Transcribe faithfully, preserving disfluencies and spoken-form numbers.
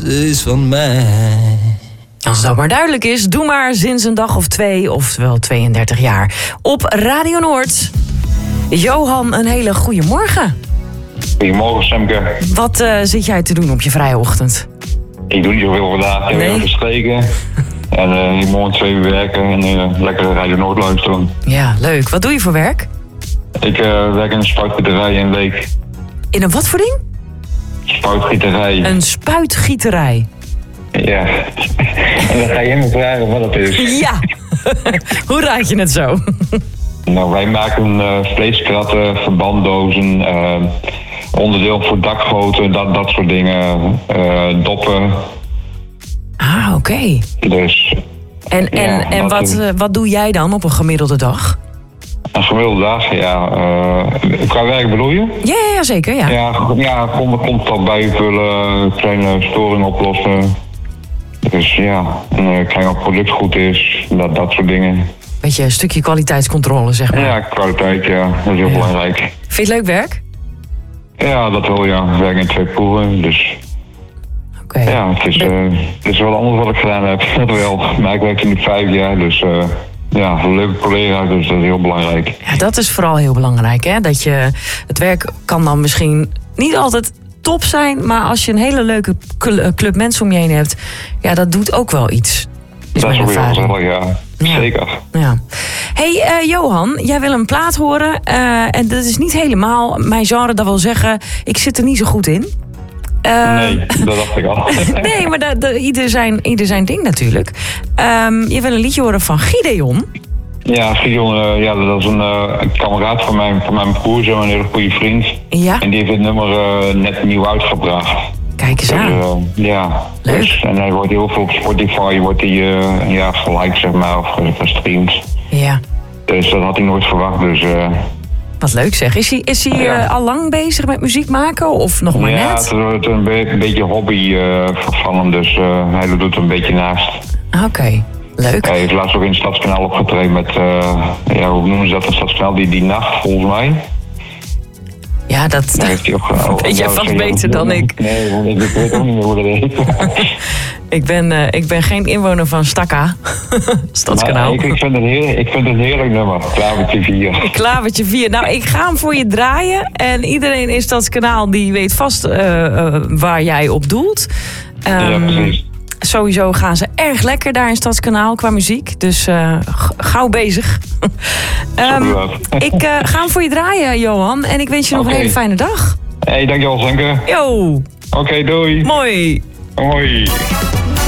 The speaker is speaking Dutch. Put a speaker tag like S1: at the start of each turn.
S1: is van mij.
S2: Als dat maar duidelijk is, doe maar sinds een dag of twee, oftewel tweeëndertig jaar. Op Radio Noord. Johan, een hele goede morgen.
S3: Goedemorgen, Semke.
S2: Wat uh, zit jij te doen op je vrije ochtend?
S3: Ik doe niet zoveel vandaag. Ik heb
S2: Nee.
S3: even gestreken. En uh, morgen twee uur werken en uh, lekker Radio Noord luisteren.
S2: Ja, leuk. Wat doe je voor werk?
S3: Ik uh, werk in een spuitgieterij in Leek.
S2: In een wat voor ding?
S3: Spuitgieterij.
S2: Een spuitgieterij.
S3: Ja. En dan ga je me vragen wat dat is.
S2: Ja. Hoe raad je het zo?
S3: Nou, wij maken uh, vleeskratten, verbanddozen, uh, onderdeel voor dakgoten, dat, dat soort dingen, uh, doppen.
S2: Ah, oké. Okay.
S3: Dus,
S2: en en,
S3: ja,
S2: en wat,
S3: uh,
S2: wat doe jij dan op een gemiddelde dag?
S3: Een gemiddelde dag, ja. Uh, qua werk bedoel je?
S2: Ja, ja, ja zeker, ja.
S3: Ja, ja komt komt dat bijvullen, kleine storingen oplossen. Dus ja, een klein product goed is, dat, dat soort dingen.
S2: Beetje een stukje kwaliteitscontrole, zeg maar.
S3: Ja, kwaliteit, ja. Dat is heel
S2: ja.
S3: belangrijk.
S2: Vind je het leuk werk?
S3: Ja, dat wel, ja. Ik werk in twee proeven, dus...
S2: Oké. Okay.
S3: Ja, het is, uh, het is wel anders wat ik gedaan heb, dat wel. Maar ik werk er nu vijf jaar, dus... Uh, ja, een leuke collega, dus dat is heel belangrijk.
S2: Ja, dat is vooral heel belangrijk, hè. Dat je... Het werk kan dan misschien niet altijd top zijn, maar als je een hele leuke club mensen om je heen hebt... Ja, dat doet ook wel iets. Is
S3: dat is ook heel gezellig, ja.
S2: Ja.
S3: Zeker.
S2: Ja. Hey uh, Johan, jij wil een plaat horen. Uh, en dat is niet helemaal mijn genre. Dat wil zeggen, ik zit er niet zo goed in.
S3: Uh, nee, dat dacht ik al.
S2: Nee, maar dat, dat, ieder, zijn, ieder zijn ding natuurlijk. Um, je wil een liedje horen van Gideon.
S3: Ja, Gideon, uh, ja, dat is een, uh, een kameraad van mijn, van mijn broer, zo een hele goede vriend.
S2: Ja.
S3: En die heeft het nummer uh, net nieuw uitgebracht.
S2: Kijk eens aan.
S3: Dus, uh, ja.
S2: Leuk.
S3: Dus, en hij wordt heel veel op Spotify, wordt hij uh, ja, gelijk, zeg maar, of gestreamd.
S2: Ja.
S3: Dus dat had hij nooit verwacht, dus... Uh,
S2: Wat leuk zeg. Is hij, is hij ja. uh, al lang bezig met muziek maken of nog maar
S3: ja,
S2: net?
S3: Ja, het is een, be- een beetje hobby uh, van hem, dus uh, hij doet het een beetje naast.
S2: Oké, okay. Leuk.
S3: Hij heeft laatst ook in het Stadskanaal opgetreden met, uh, ja, hoe noemen ze dat, het Stadskanaal, die, die nacht volgens mij.
S2: Ja, dat, dat
S3: heeft hij ook, oh,
S2: weet jij vast beter dan ik.
S3: Nee, ik weet ook niet meer hoe dat heet.
S2: ik, ben, uh, ik ben geen inwoner van Stakka, Stadskanaal.
S3: Ik, ik, vind het heerlijk, ik vind het een heerlijk nummer, Klavertje vier.
S2: Klavertje vier. Nou, ik ga hem voor je draaien. En iedereen in Stadskanaal die weet vast uh, uh, waar jij op doelt. Um,
S3: ja, precies.
S2: Sowieso gaan ze erg lekker daar in Stadskanaal qua muziek. Dus uh, gauw bezig. um, ik uh, ga hem voor je draaien, Johan. En ik wens je nog okay. een hele fijne dag.
S3: Hé, hey, dankjewel, Zenke.
S2: Yo.
S3: Oké, okay, doei.
S2: Mooi.
S3: Hoi.